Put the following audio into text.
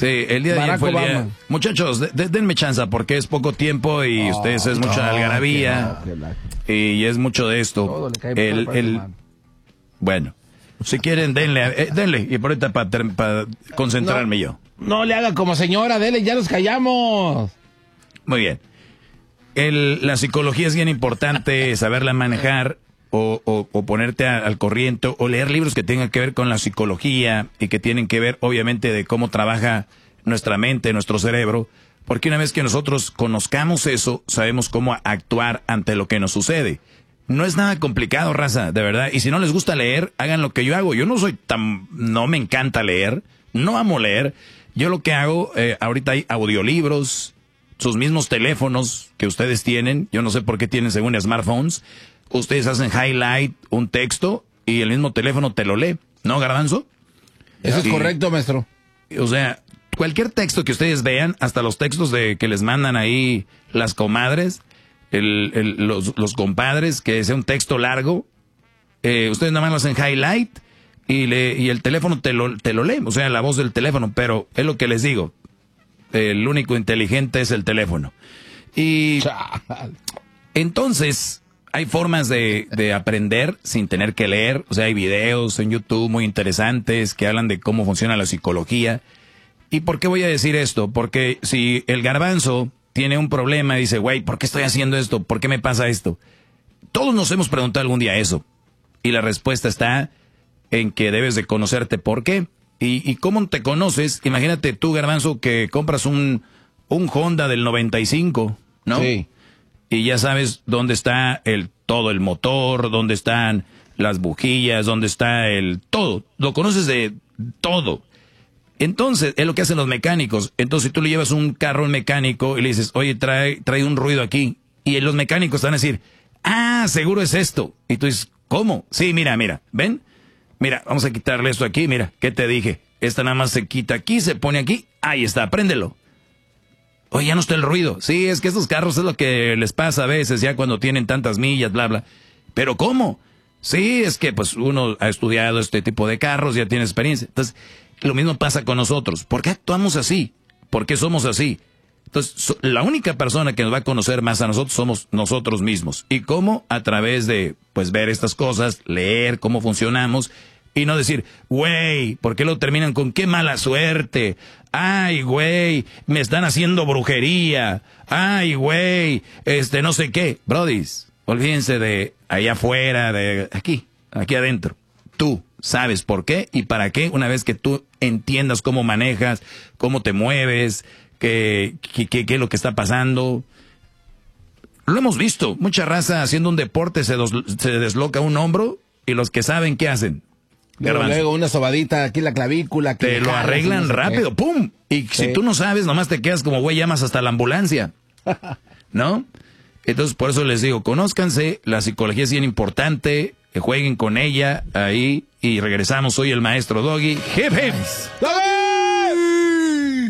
Sí, el día de ayer fue el día. Muchachos, denme chance porque es poco tiempo y ustedes es mucha algarabía y es mucho de esto. Bueno, si quieren, denle. Y por ahorita para concentrarme yo. No le haga como señora, dele, ya nos callamos. Muy bien. La psicología es bien importante, saberla manejar o ponerte al corriente o leer libros que tengan que ver con la psicología y que tienen que ver obviamente de cómo trabaja nuestra mente, nuestro cerebro, porque una vez que nosotros conozcamos eso, sabemos cómo actuar ante lo que nos sucede. No es nada complicado, raza, de verdad. Y si no les gusta leer, hagan lo que yo hago. Yo no me encanta leer, no amo leer. Yo lo que hago, ahorita hay audiolibros, sus mismos teléfonos que ustedes tienen, yo no sé por qué tienen según smartphones, ustedes hacen highlight un texto y el mismo teléfono te lo lee, ¿no, Garbanzo? Eso es correcto, maestro. O sea, cualquier texto que ustedes vean, hasta los textos que les mandan ahí las comadres, los compadres, que sea un texto largo, ustedes nada más lo hacen highlight y el teléfono te lo lee, o sea, la voz del teléfono, pero es lo que les digo, el único inteligente es el teléfono. Y entonces hay formas de aprender sin tener que leer, o sea, hay videos en YouTube muy interesantes que hablan de cómo funciona la psicología. ¿Y por qué voy a decir esto? Porque si el Garbanzo tiene un problema y dice, güey, ¿por qué estoy haciendo esto? ¿Por qué me pasa esto? Todos nos hemos preguntado algún día eso. Y la respuesta está en que debes de conocerte por qué. ¿Y cómo te conoces? Imagínate tú, Garbanzo, que compras un Honda del 95, ¿no? Sí. Y ya sabes dónde está todo el motor, dónde están las bujías, dónde está todo. Lo conoces de todo. Entonces, es lo que hacen los mecánicos. Entonces, si tú le llevas un carro al mecánico y le dices, oye, trae un ruido aquí. Y los mecánicos te van a decir, seguro es esto. Y tú dices, ¿cómo? Sí, mira, ¿ven? Mira, vamos a quitarle esto aquí, mira, ¿qué te dije? Esta nada más se quita aquí, se pone aquí, ahí está, préndelo. Oye, ya no está el ruido. Sí, es que estos carros es lo que les pasa a veces, ya cuando tienen tantas millas, bla, bla. ¿Pero cómo? Sí, es que pues uno ha estudiado este tipo de carros, ya tiene experiencia. Entonces, lo mismo pasa con nosotros. ¿Por qué actuamos así? ¿Por qué somos así? Entonces, la única persona que nos va a conocer más a nosotros somos nosotros mismos. ¿Y cómo? A través de, pues, ver estas cosas, leer cómo funcionamos y no decir, güey, ¿por qué lo terminan con qué mala suerte? Ay, güey, me están haciendo brujería. Ay, güey, no sé qué. Brodis, olvídense de allá afuera, de aquí adentro. Tú sabes por qué y para qué una vez que tú entiendas cómo manejas, cómo te mueves, qué es lo que está pasando. Lo hemos visto, mucha raza haciendo un deporte se desloca un hombro y los que saben, ¿qué hacen? Luego una sobadita aquí en la clavícula. Te lo arreglan rápido, ¡pum! Y si tú no sabes, nomás te quedas como güey, llamas hasta la ambulancia, ¿no? Entonces, por eso les digo, conózcanse, la psicología es bien importante, jueguen con ella ahí y regresamos. Soy el maestro Doggy. ¡Hip, hip! ¡Doggy!